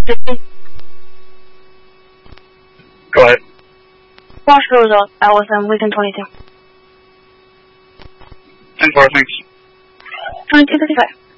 Go ahead. Partial result. I was on weekend 22. 10-4, thanks. 2255.